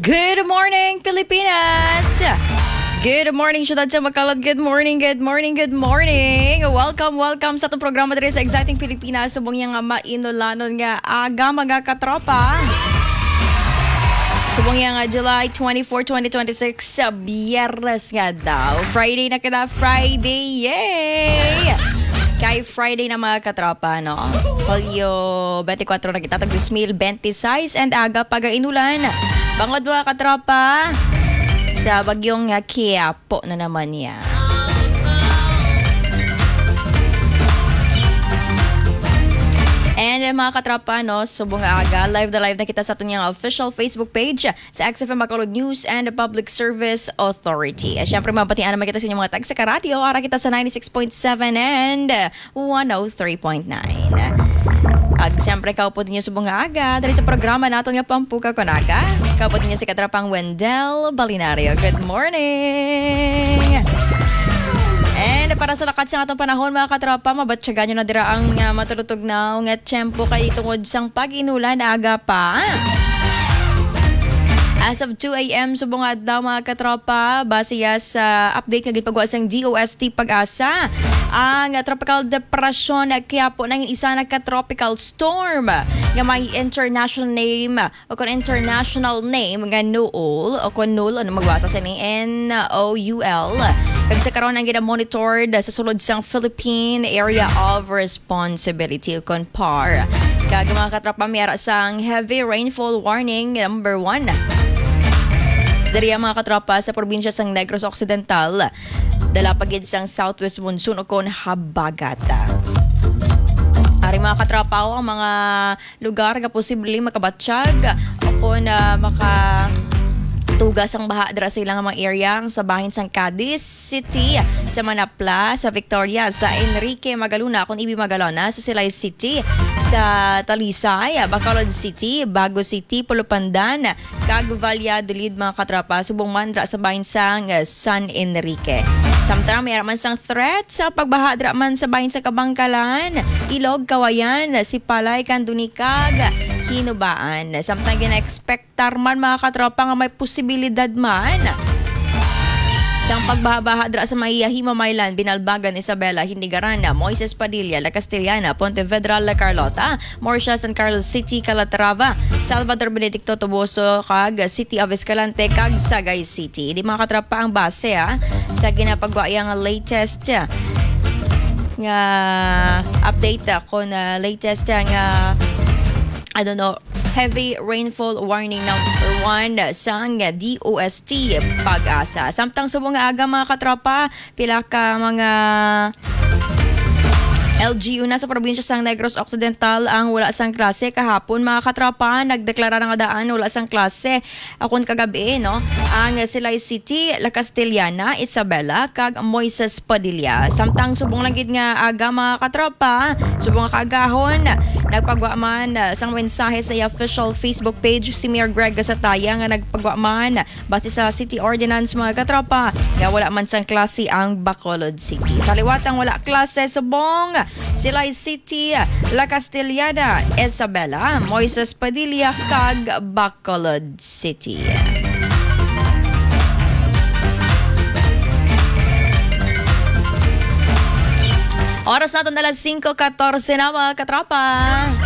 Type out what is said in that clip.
Good morning, Pilipinas! Good morning, syudad sa Bacolod. Good morning, good morning, good morning. Welcome sa itong programa dito sa Exciting Pilipinas. Subong yung mainulanon nga aga mga katropa. Subong yung July 24, 2026, biyernes nga daw. Friday na kita, Friday, yay! Kay Friday na mga katropa, no? Hulyo 24 na kita, tag 2026 and aga pag-inulan. Bangod mga katropa, sa bagyong Quiapo na naman niya. And mga katropa, no, subong aga, live na kita sa itong official Facebook page sa XFM Bacolod News and Public Service Authority. Siyempre, mabatian naman kita sa inyong mga tag sa karadyo. Ara kita sa 96.7 and 103.9. Siyempre, kaupo din niyo subong aga dahil sa programa natin nga Pampuka Konaga. Kaupo din niyo si Katrapang Wendell Balinario. Good morning! And para sa lakat sa atong panahon mga katropa, mabatsyagan nyo na dira ang matulutog na nga tiyempo kay tungod sang pag-inulan aga pa. As of 2 a.m. subong adlaw mga katropa, base sa update nga gipagawa sang DOST Pag-asa, ang tropical depression Quiapo nang isa na ka-tropical storm nga may international name o kung international name nga NOUL o kung NOUL ano magbasa sa ni NOUL. Kag sa karon ang gina-monitored sa sulod sang Philippine Area of Responsibility o kung PAR. Kag mga katropa, mayara sang heavy rainfall warning number 1. Dari ang mga katropa sa probinsya sang Negros Occidental, dala pagid sang southwest monsoon o kon habagata. Ari mga katropa, ang mga lugar nga posibleng makabatsyag o kon tugas ang baha dira sa ilang mga area sa bahin sang Cadiz City, sa Manapla, sa Victoria, sa Enrique Magalona, kung Ibi Magalona, sa Silay City, sa Talisay, Bacolod City, Bago City, Pulupandan, kag Valladolid mga katrapa, subong mandra sa bahin sang San Enrique. Samtang may araman sang threat sa pagbaha dira man sa bahin sa Kabangkalan, Ilog, Kawayan, Sipalay, Kandunikag, Hinubaan. Samtang gina-expectar man mga katropa nga may posibilidad man sang pagbaha dira sa Maiyahima, Maylan, Binalbagan, Isabela, Hindigarana, Moises Padilla, La Castellana, Pontevedra, La Carlota, Morsha, San Carlos City, Calatrava, Salvador Benedicto, Toboso, kag City of Escalante, kag Sagay City. Di mga katropa ang base sa ginapagwayang latest nga update ko na latest nga heavy rainfall warning number 1 sang DOST Pag-asa. Samtang subong nga aga mga katropa, pila ka mga LGU na sa probinsya sang Negros Occidental ang wala sang klase kahapon mga katropa, nagdeklara nga daan wala sang klase akon kagabi, no? Ang Silay City, La Castellana, Isabela, kag Moises Padilla. Samtang subong lang gid nga aga mga katropa, subong nga kaagahon nagpagwa man sang mensahe sa official Facebook page si Mayor Greg Gasataya nga nagpagwa man base sa City Ordinance mga katropa nga wala man sang klase ang Bacolod City. Sa liwatang wala klase subong Silay City, La Castellana, Isabela, Moises Padilla, kag Bacolod City. Oras natin alas 5:14 na mga katropa.